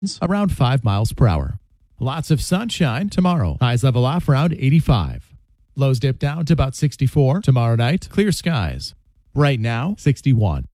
around 5 miles per hour. Lots of sunshine tomorrow. Highs level off around 85. Lows dip down to about 64. Tomorrow night, clear skies. Right now, 61.